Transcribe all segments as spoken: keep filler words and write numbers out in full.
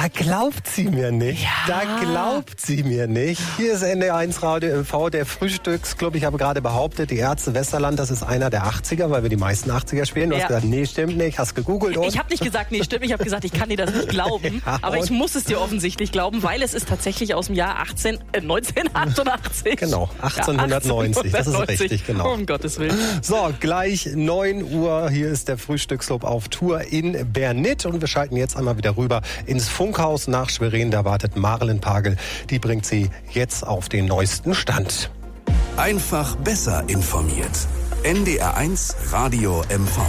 Da glaubt sie mir nicht. Ja. Da glaubt sie mir nicht. Hier ist N D R eins Radio M V, der Frühstücksclub. Ich habe gerade behauptet, die Ärzte Westerland, das ist einer der achtziger, weil wir die meisten achtziger spielen. Du Ja. hast gesagt, nee, stimmt nicht. Hast gegoogelt. Und? Ich habe nicht gesagt, nee, stimmt. Ich habe gesagt, ich kann dir das nicht glauben. Ja, aber ich muss es dir offensichtlich glauben, weil es ist tatsächlich aus dem Jahr achtzehn, äh, neunzehnhundertachtundachtzig. Genau, achtzehnhundertneunzig. Ja, Das ist richtig, genau. Um Gottes Willen. So, gleich neun Uhr. Hier ist der Frühstücksclub auf Tour in Bernit. Und wir schalten jetzt einmal wieder rüber ins Funkhaus nach Schwerin. Da wartet Marlen Pagel. Die bringt sie jetzt auf den neuesten Stand. Einfach besser informiert. N D R eins Radio M V.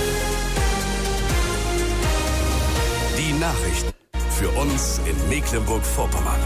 Die Nachrichten für uns in Mecklenburg-Vorpommern.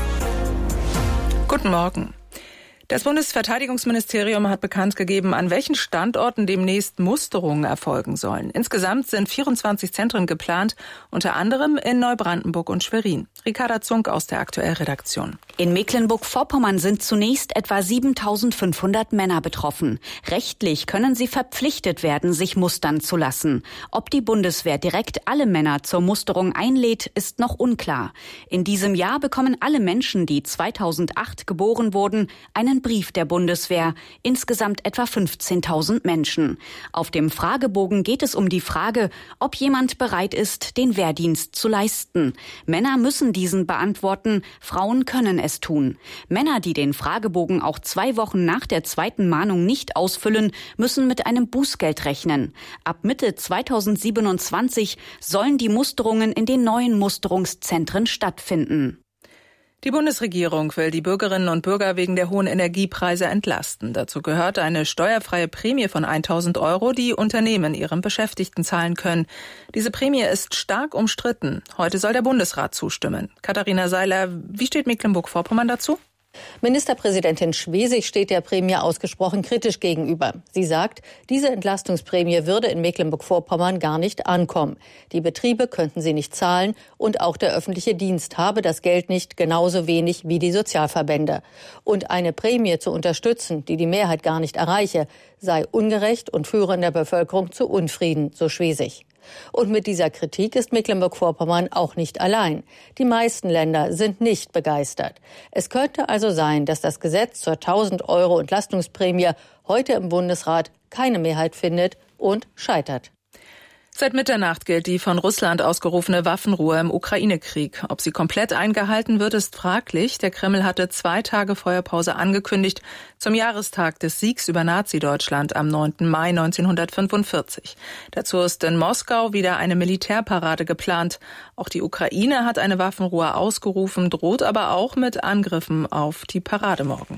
Guten Morgen. Das Bundesverteidigungsministerium hat bekannt gegeben, an welchen Standorten demnächst Musterungen erfolgen sollen. Insgesamt sind vierundzwanzig Zentren geplant, unter anderem in Neubrandenburg und Schwerin. Ricarda Zunk aus der Aktuell-Redaktion. In Mecklenburg-Vorpommern sind zunächst etwa siebentausendfünfhundert Männer betroffen. Rechtlich können sie verpflichtet werden, sich mustern zu lassen. Ob die Bundeswehr direkt alle Männer zur Musterung einlädt, ist noch unklar. In diesem Jahr bekommen alle Menschen, die zweitausendacht geboren wurden, einen Brief der Bundeswehr, insgesamt etwa fünfzehntausend Menschen. Auf dem Fragebogen geht es um die Frage, ob jemand bereit ist, den Wehrdienst zu leisten. Männer müssen diesen beantworten, Frauen können es tun. Männer, die den Fragebogen auch zwei Wochen nach der zweiten Mahnung nicht ausfüllen, müssen mit einem Bußgeld rechnen. Ab Mitte zweitausendsiebenundzwanzig sollen die Musterungen in den neuen Musterungszentren stattfinden. Die Bundesregierung will die Bürgerinnen und Bürger wegen der hohen Energiepreise entlasten. Dazu gehört eine steuerfreie Prämie von tausend Euro, die Unternehmen ihren Beschäftigten zahlen können. Diese Prämie ist stark umstritten. Heute soll der Bundesrat zustimmen. Katharina Seiler, wie steht Mecklenburg-Vorpommern dazu? Ministerpräsidentin Schwesig steht der Prämie ausgesprochen kritisch gegenüber. Sie sagt, diese Entlastungsprämie würde in Mecklenburg-Vorpommern gar nicht ankommen. Die Betriebe könnten sie nicht zahlen und auch der öffentliche Dienst habe das Geld nicht, genauso wenig wie die Sozialverbände. Und eine Prämie zu unterstützen, die die Mehrheit gar nicht erreiche, sei ungerecht und führe in der Bevölkerung zu Unfrieden, so Schwesig. Und mit dieser Kritik ist Mecklenburg-Vorpommern auch nicht allein. Die meisten Länder sind nicht begeistert. Es könnte also sein, dass das Gesetz zur tausend Euro Entlastungsprämie heute im Bundesrat keine Mehrheit findet und scheitert. Seit Mitternacht gilt die von Russland ausgerufene Waffenruhe im Ukraine-Krieg. Ob sie komplett eingehalten wird, ist fraglich. Der Kreml hatte zwei Tage Feuerpause angekündigt zum Jahrestag des Siegs über Nazi-Deutschland am neunten Mai neunzehnhundertfünfundvierzig. Dazu ist in Moskau wieder eine Militärparade geplant. Auch die Ukraine hat eine Waffenruhe ausgerufen, droht aber auch mit Angriffen auf die Parade morgen.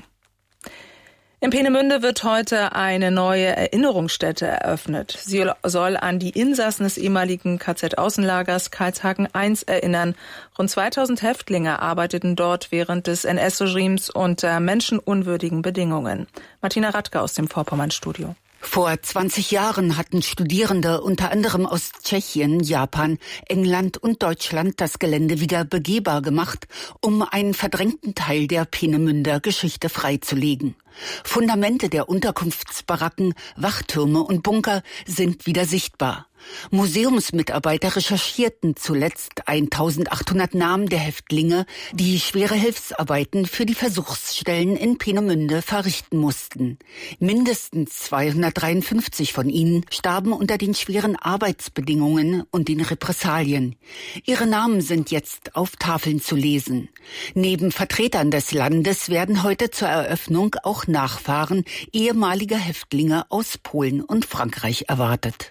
In Peenemünde wird heute eine neue Erinnerungsstätte eröffnet. Sie soll an die Insassen des ehemaligen K Z-Außenlagers Karlshagen eins erinnern. Rund zweitausend Häftlinge arbeiteten dort während des N S-Regimes unter menschenunwürdigen Bedingungen. Martina Radke aus dem Vorpommern-Studio. Vor zwanzig Jahren hatten Studierende unter anderem aus Tschechien, Japan, England und Deutschland das Gelände wieder begehbar gemacht, um einen verdrängten Teil der Peenemünder Geschichte freizulegen. Fundamente der Unterkunftsbaracken, Wachtürme und Bunker sind wieder sichtbar. Museumsmitarbeiter recherchierten zuletzt eintausendachthundert Namen der Häftlinge, die schwere Hilfsarbeiten für die Versuchsstellen in Peenemünde verrichten mussten. Mindestens zweihundertdreiundfünfzig von ihnen starben unter den schweren Arbeitsbedingungen und den Repressalien. Ihre Namen sind jetzt auf Tafeln zu lesen. Neben Vertretern des Landes werden heute zur Eröffnung auch Nachfahren ehemaliger Häftlinge aus Polen und Frankreich erwartet.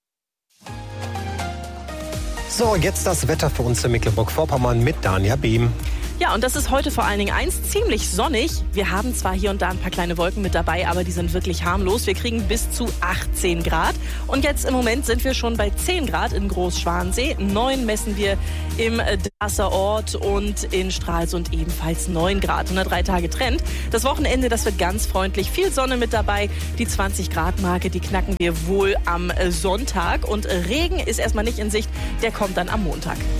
So, jetzt das Wetter für uns in Mecklenburg-Vorpommern mit Danja Behm. Ja, und das ist heute vor allen Dingen eins, ziemlich sonnig. Wir haben zwar hier und da ein paar kleine Wolken mit dabei, aber die sind wirklich harmlos. Wir kriegen bis zu achtzehn Grad. Und jetzt im Moment sind wir schon bei zehn Grad in Großschwansee. neun messen wir im Darßer Ort und in Stralsund ebenfalls neun Grad. Und der drei Tage Trend. Das Wochenende, das wird ganz freundlich. Viel Sonne mit dabei. Die zwanzig Grad Marke, die knacken wir wohl am Sonntag. Und Regen ist erstmal nicht in Sicht. Der kommt dann am Montag.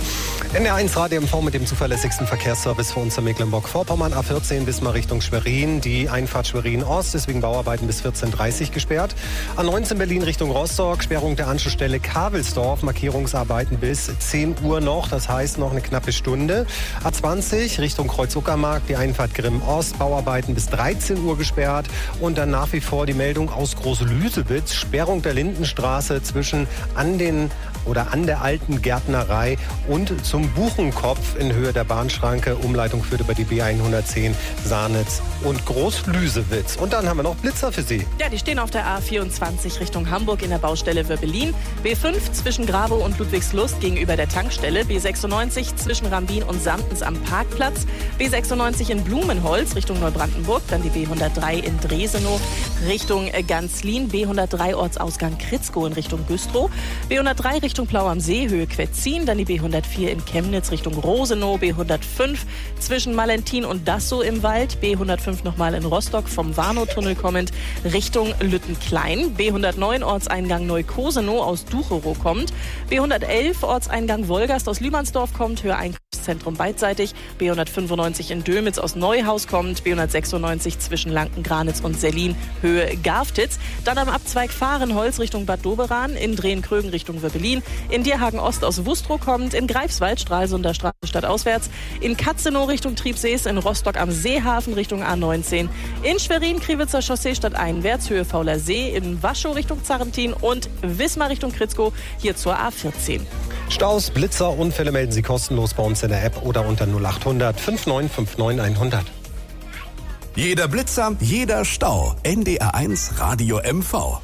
N D R eins Radio M V mit dem zuverlässigsten Verkehrsservice für uns in Mecklenburg-Vorpommern. A vierzehn bis mal Richtung Schwerin. Die Einfahrt Schwerin-Ost ist wegen Bauarbeiten bis vierzehn Uhr dreißig gesperrt. A neunzehn Berlin Richtung Rostock. Sperrung der Anschlussstelle Kavelsdorf. Markierungsarbeiten bis zehn Uhr noch. Das heißt noch eine knappe Stunde. A zwanzig Richtung Kreuz-Uckermark. Die Einfahrt Grimm-Ost. Bauarbeiten bis dreizehn Uhr gesperrt. Und dann nach wie vor die Meldung aus Groß-Lüsewitz. Sperrung der Lindenstraße zwischen an den oder an der alten Gärtnerei und zum Buchenkopf in Höhe der Bahnschranke. Umleitung führt über die B hundertzehn Saarnitz und Groß-Lüsewitz. Und dann haben wir noch Blitzer für Sie. Ja, die stehen auf der A vierundzwanzig Richtung Hamburg in der Baustelle Wöbbelin. B fünf zwischen Grabow und Ludwigslust gegenüber der Tankstelle. B sechsundneunzig zwischen Rambin und Samtens am Parkplatz. B sechsundneunzig in Blumenholz Richtung Neubrandenburg. Dann die B hundertdrei in Dresenow Richtung Ganzlin. B hundertdrei Ortsausgang Kritzkow in Richtung Güstrow. B hundertdrei Richtung Plau am See, Höhe Quetzin. Dann die B hundertvier in Chemnitz Richtung Rosenow. B hundertfünf zwischen Malentin und Dassow im Wald. B hundertfünf nochmal in Rostock vom Warnow-Tunnel kommend Richtung Lüttenklein. B hundertneun Ortseingang Neukosenow aus Ducherow kommt. B hundertelf Ortseingang Wolgast aus Lümansdorf kommt. Höhe Einkaufszentrum beidseitig. B hundertfünfundneunzig in Dömitz aus Neuhaus kommt. B hundertsechsundneunzig zwischen Lanken-Granitz und Sellin, Höhe Garftitz. Dann am Abzweig Fahrenholz Richtung Bad Doberan. In Drehen-Krögen Richtung Wöbbelin. In Dierhagen Ost aus Wustrow kommt. In Greifswald Stralsunder Straße stadtauswärts. In Katzenow Richtung Triebsees. In Rostock am Seehafen Richtung A neunzehn. In Schwerin Kriwitzer Chaussee stadteinwärts, Höhe Fauler See. In Waschow Richtung Zarrentin und Wismar Richtung Kritzkow hier zur A vierzehn. Staus, Blitzer, Unfälle melden Sie kostenlos bei uns in der App oder unter null acht hundert fünfundneunzig neunundfünfzig hundert. Jeder Blitzer, jeder Stau. N D R eins Radio M V.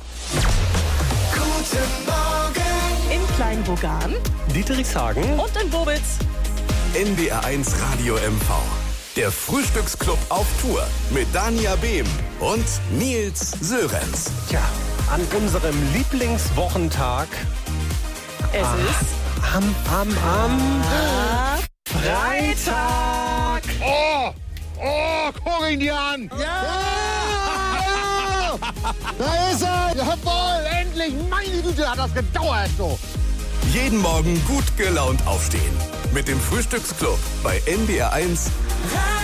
Guten Morgen In Kleinbogan Dieterichshagen und in Bobitz. N D R eins Radio M V. Der Frühstücksclub auf Tour mit Dania Behm und Nils Sörenz. Tja, an unserem Lieblingswochentag Es ah, ist am, am, am ah, Freitag. Oh, oh, guck ihn dir an. Ja! Ja! Da ist er. Jawohl, endlich. Meine Güte, hat das gedauert so. Jeden Morgen gut gelaunt aufstehen. Mit dem Frühstücksclub bei N D R eins.